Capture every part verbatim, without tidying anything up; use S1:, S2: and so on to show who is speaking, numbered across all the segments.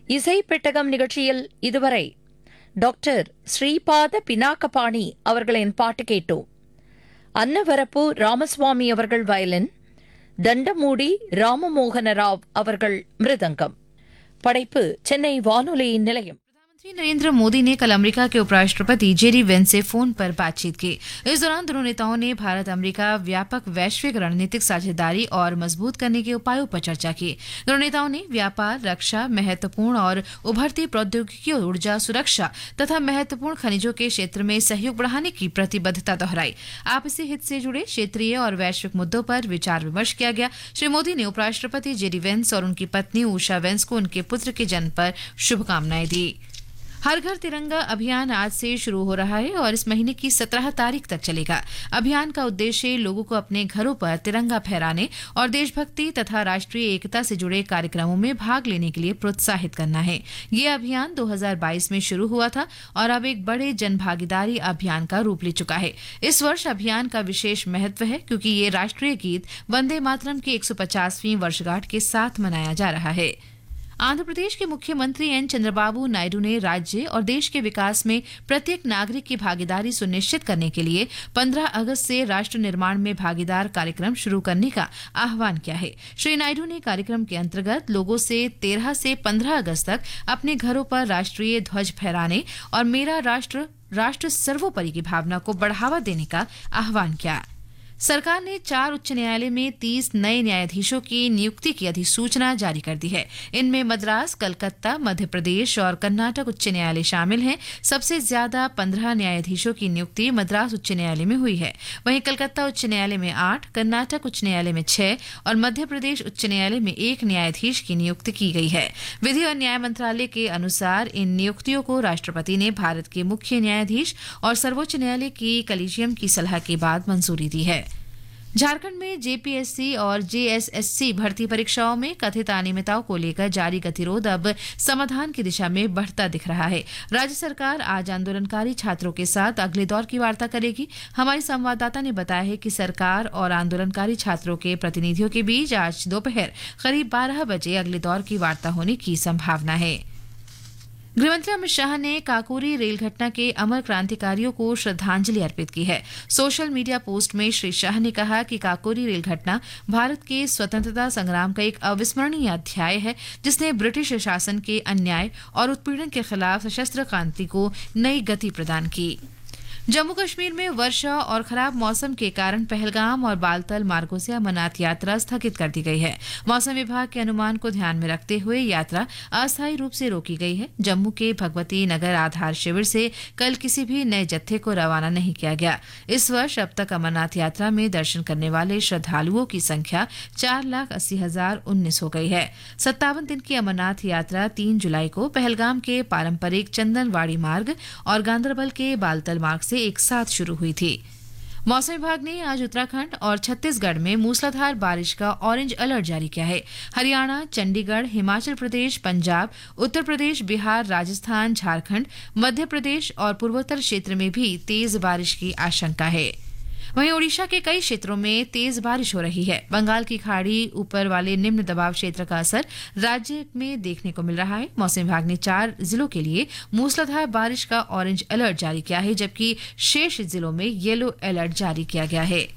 S1: இசை பெட்டகம் நிகழ்ச்சியில் இதுவரை டாக்டர் ஸ்ரீபாத பினாக்கபாணி அவர்களின் பாட்டு கேட்டோம். அன்னவரப்பு ராமசுவாமி அவர்கள் வயலின், தண்டமூடி ராமமோகன ராவ் அவர்கள் மிருதங்கம். படைப்பு சென்னை வானொலி நிலையம்.
S2: प्रधानमंत्री नरेंद्र मोदी ने कल अमेरिका के उपराष्ट्रपति जेडी वेंस से फोन पर बातचीत की। इस दौरान दोनों नेताओं ने भारत अमेरिका व्यापक वैश्विक रणनीतिक साझेदारी और मजबूत करने के उपायों पर चर्चा की। दोनों नेताओं ने व्यापार, रक्षा, महत्वपूर्ण और उभरती प्रौद्योगिकी और ऊर्जा सुरक्षा तथा महत्वपूर्ण खनिजों के क्षेत्र में सहयोग बढ़ाने की प्रतिबद्धता दोहराई। आपसी हित से जुड़े क्षेत्रीय और वैश्विक मुद्दों पर विचार विमर्श किया गया। श्री मोदी ने उपराष्ट्रपति जेडी वेंस और उनकी पत्नी उषा वेंस को उनके पुत्र के जन्म पर शुभकामनाएं दी। हर घर तिरंगा अभियान आज से शुरू हो रहा है और इस महीने की सत्रह तारीख तक चलेगा। अभियान का उद्देश्य लोगों को अपने घरों पर तिरंगा फहराने और देशभक्ति तथा राष्ट्रीय एकता से जुड़े कार्यक्रमों में भाग लेने के लिए प्रोत्साहित करना है। ये अभियान दो हज़ार बाईस में शुरू हुआ था और अब एक बड़े जनभागीदारी अभियान का रूप ले चुका है। इस वर्ष अभियान का विशेष महत्व है क्योंकि ये राष्ट्रीय गीत वंदे मातरम की एक सौ पचासवीं वर्षगांठ के साथ मनाया जा रहा है। आंध्र प्रदेश के मुख्यमंत्री एन चंद्रबाबू नायडू ने राज्य और देश के विकास में प्रत्येक नागरिक की भागीदारी सुनिश्चित करने के लिए पंद्रह अगस्त से राष्ट्र निर्माण में भागीदार कार्यक्रम शुरू करने का आह्वान किया है। श्री नायडू ने कार्यक्रम के अंतर्गत लोगों से तेरह से पंद्रह अगस्त तक अपने घरों पर राष्ट्रीय ध्वज फहराने और मेरा राष्ट्र राष्ट्र सर्वोपरि की भावना को बढ़ावा देने का आह्वान किया। सरकार ने चार उच्च न्यायालय में तीस नए न्यायाधीशों की नियुक्ति की अधिसूचना जारी कर दी है। इनमें मद्रास, कलकत्ता, मध्य प्रदेश और कर्नाटक उच्च न्यायालय शामिल हैं। सबसे ज्यादा पंद्रह न्यायाधीशों की नियुक्ति मद्रास उच्च न्यायालय में हुई है। वहीं कलकत्ता उच्च न्यायालय में आठ, कर्नाटक उच्च न्यायालय में छह और मध्य प्रदेश उच्च न्यायालय में एक न्यायाधीश की नियुक्ति की गई है। विधि और न्याय मंत्रालय के अनुसार इन नियुक्तियों को राष्ट्रपति ने भारत के मुख्य न्यायाधीश और सर्वोच्च न्यायालय की कलीजियम की सलाह के बाद मंजूरी दी है। झारखंड में जेपीएससी और जेएसएससी भर्ती परीक्षाओं में कथित अनियमितताओं को लेकर जारी गतिरोध अब समाधान की दिशा में बढ़ता दिख रहा है। राज्य सरकार आज आंदोलनकारी छात्रों के साथ अगले दौर की वार्ता करेगी। हमारी संवाददाता ने बताया है कि सरकार और आंदोलनकारी छात्रों के प्रतिनिधियों के बीच आज दोपहर करीब बारह बजे अगले दौर की वार्ता होने की संभावना है। गृहमंत्री अमित शाह ने काकोरी रेल घटना के अमर क्रांतिकारियों को श्रद्धांजलि अर्पित की है। सोशल मीडिया पोस्ट में श्री शाह ने कहा कि काकोरी रेल घटना भारत के स्वतंत्रता संग्राम का एक अविस्मरणीय अध्याय है, जिसने ब्रिटिश शासन के अन्याय और उत्पीड़न के खिलाफ सशस्त्र क्रांति को नई गति प्रदान की। जम्मू कश्मीर में वर्षा और खराब मौसम के कारण पहलगाम और बालतल मार्गों से अमरनाथ यात्रा स्थगित कर दी गई है। मौसम विभाग के अनुमान को ध्यान में रखते हुए यात्रा अस्थायी रूप से रोकी गई है। जम्मू के भगवती नगर आधार शिविर से कल किसी भी नए जत्थे को रवाना नहीं किया गया। इस वर्ष अब तक अमरनाथ यात्रा में दर्शन करने वाले श्रद्धालुओं की संख्या चार लाख अस्सी हजार उन्नीस हो गई है। सत्तावन दिन की अमरनाथ यात्रा तीन जुलाई को पहलगाम के पारंपरिक चंदनवाड़ी मार्ग और गांदरबल के बालतल मार्ग से एक साथ शुरू हुई थी। मौसम विभाग ने आज उत्तराखंड और छत्तीसगढ़ में मूसलाधार बारिश का ऑरेंज अलर्ट जारी किया है। हरियाणा, चंडीगढ़, हिमाचल प्रदेश, पंजाब, उत्तर प्रदेश, बिहार, राजस्थान, झारखंड, मध्य प्रदेश और पूर्वोत्तर क्षेत्र में भी तेज बारिश की आशंका है। वहीं ओडिशा के कई क्षेत्रों में तेज बारिश हो रही है। बंगाल की खाड़ी ऊपर वाले निम्न दबाव क्षेत्र का असर राज्य में देखने को मिल रहा है। मौसम विभाग ने चार जिलों के लिए मूसलाधार बारिश का ऑरेंज अलर्ट जारी किया है, जबकि शेष जिलों में येलो अलर्ट जारी किया गया है।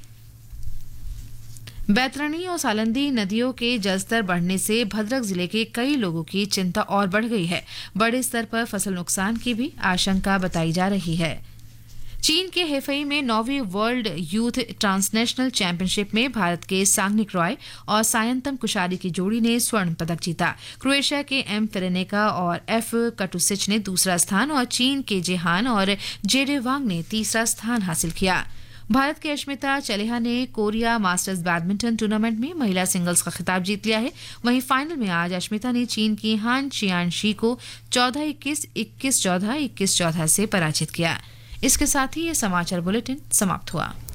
S2: बैतरणी और सालंदी नदियों के जलस्तर बढ़ने से भद्रक जिले के कई लोगों की चिंता और बढ़ गई है। बड़े स्तर पर फसल नुकसान की भी आशंका बताई जा रही है। चीन के हेफई में नौवीं वर्ल्ड यूथ ट्रांसनेशनल चैंपियनशिप में भारत के सांगनिक रॉय और सायंतम कुशारी की जोड़ी ने स्वर्ण पदक जीता। क्रोएशिया के एम फेरेनेका और एफ कटुसिच ने दूसरा स्थान और चीन के जेहान और जेडे वांग ने तीसरा स्थान हासिल किया। भारत की अश्मिता चलेहा ने कोरिया मास्टर्स बैडमिंटन टूर्नामेंट में महिला सिंगल्स का खिताब जीत लिया है। वहीं फाइनल में आज अश्मिता ने चीन की हान चियानशी को चौदह इक्कीस, इक्कीस चौदह, इक्कीस चौदह से पराजित किया। इसके साथ ही ये समाचार बुलेटिन समाप्त हुआ।